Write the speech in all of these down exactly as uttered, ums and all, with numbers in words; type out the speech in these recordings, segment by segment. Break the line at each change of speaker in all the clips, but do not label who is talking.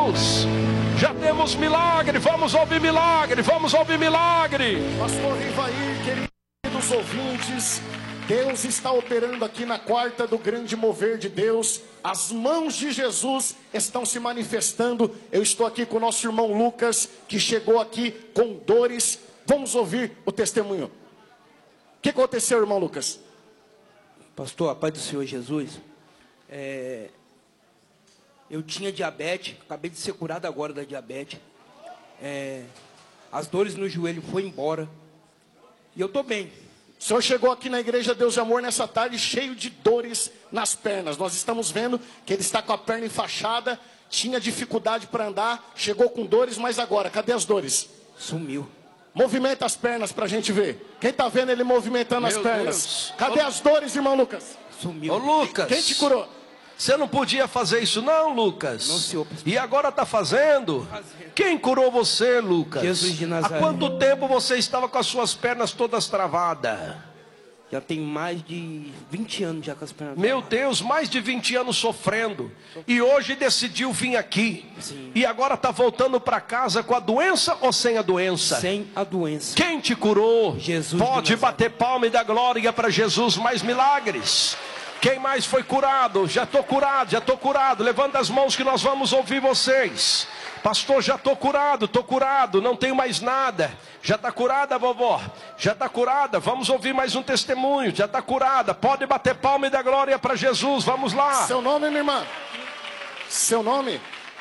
Jesus. Já temos milagre, vamos ouvir milagre, vamos ouvir milagre.
Pastor Rivair, queridos ouvintes, Deus está operando aqui na quarta do grande mover de Deus. As mãos de Jesus estão se manifestando. Eu estou aqui com o nosso irmão Lucas, que chegou aqui com dores. Vamos ouvir o testemunho. O que aconteceu, irmão Lucas?
Pastor, a paz do Senhor Jesus. É... Eu tinha diabetes, acabei de ser curado agora da diabetes. É... As dores no joelho foram embora. E eu estou bem.
O senhor chegou aqui na Igreja Deus de Amor nessa tarde cheio de dores nas pernas. Nós estamos vendo que ele está com a perna enfaixada, tinha dificuldade para andar, chegou com dores, mas agora, cadê as dores?
Sumiu.
Movimenta as pernas para a gente ver. Quem está vendo ele movimentando
Meu
as pernas?
Deus.
Cadê as dores, irmão Lucas?
Sumiu.
Ô Lucas,
Quem te curou?
você não podia fazer isso não, Lucas?
Não, senhor.
E agora está fazendo? Quem curou você, Lucas?
Jesus de Nazaré.
Há quanto tempo você estava com as suas pernas todas travadas?
Já tem mais de vinte anos já com as pernas.
Meu Deus, mais de vinte anos sofrendo. E hoje decidiu vir aqui.
Sim.
E agora está voltando para casa com a doença ou sem a doença?
Sem a doença.
Quem te curou?
Jesus.
Pode bater palma e dar glória para Jesus. Mais milagres. Quem mais foi curado? Já estou curado, já estou curado. Levanta as mãos que nós vamos ouvir vocês. Pastor, já estou curado, estou curado, não tenho mais nada. Já está curada, vovó? Já está curada? Vamos ouvir mais um testemunho. Já está curada. Pode bater palma e dar glória para Jesus. Vamos lá.
Seu nome, minha irmã? Seu nome?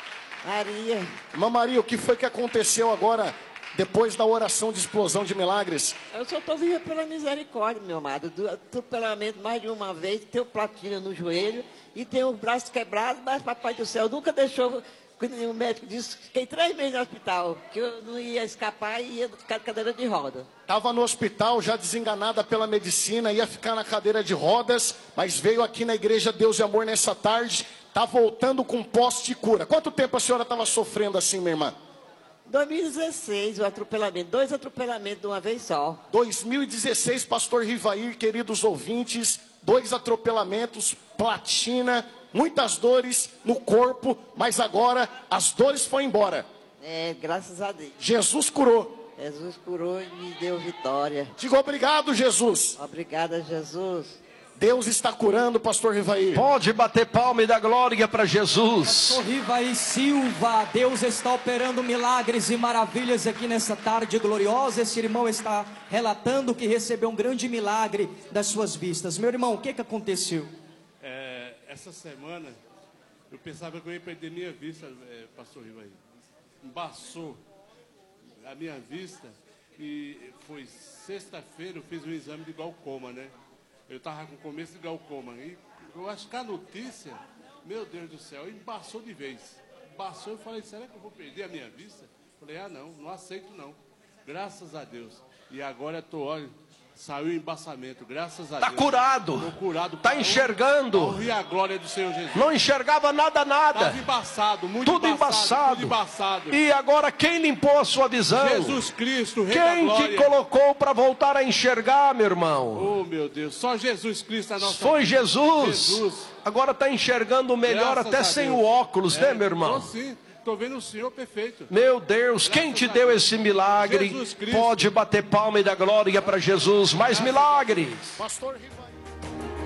Maria,
Irmã Maria, o que foi que aconteceu agora, depois da oração de explosão de milagres?
eu só estou viva pela misericórdia, meu amado. Do atropelamento mais de uma vez, tenho platina no joelho e tenho o braço quebrado, mas papai do céu nunca deixou. O médico disse que fiquei três meses no hospital, que eu não ia escapar e ia ficar de cadeira de roda.
Estava no hospital, já desenganada pela medicina, ia ficar na cadeira de rodas, mas veio aqui na Igreja Deus e Amor nessa tarde, está voltando com posse de cura. Quanto tempo a senhora estava sofrendo assim, minha irmã?
dois mil e dezesseis, o atropelamento, dois atropelamentos de uma vez só.
dois mil e dezesseis, pastor Rivair, queridos ouvintes, dois atropelamentos, platina, muitas dores no corpo, mas agora as dores foram embora.
É, graças a Deus.
Jesus curou.
Jesus curou e me deu vitória.
Diga obrigado, Jesus.
Obrigada, Jesus.
Deus está curando, pastor Rivair.
Pode bater palma e dar glória para Jesus.
Pastor Rivair Silva, Deus está operando milagres e maravilhas aqui nessa tarde gloriosa. Esse irmão está relatando que recebeu um grande milagre das suas vistas. Meu irmão, o que, que aconteceu?
É, essa semana eu pensava que eu ia perder minha vista, é, pastor Rivair. Embaçou a minha vista e foi sexta-feira eu fiz um exame de glaucoma, né? Eu estava com começo de glaucoma e eu acho que a notícia, meu Deus do céu, embaçou de vez. Embaçou, eu falei, será que eu vou perder a minha vista? Falei, ah não, não aceito não. Graças a Deus. E agora eu tô, olha, saiu o embaçamento, graças a
Tá
Deus.
curado.
Tô curado.
Tá enxergando.
Ouvi a glória do Senhor Jesus.
Não enxergava nada, nada.
Tava embaçado, muito
Tudo embaçado.
Tudo embaçado.
E agora quem limpou a sua visão?
Jesus Cristo, Rei da
Quem
glória.
te colocou para voltar a enxergar, meu irmão?
Oh, meu Deus, só Jesus Cristo é a nossa
Foi
vida.
Jesus.
Jesus.
Agora está enxergando melhor
Graças
até
a
sem
Deus.
o óculos,
É,
né, meu irmão?
Tô sim, tô vendo o Senhor perfeito.
Meu Deus, quem te deu esse milagre?
Jesus Cristo.
Pode bater palma e dar glória para Jesus. Mais milagres.
Pastor Rivair.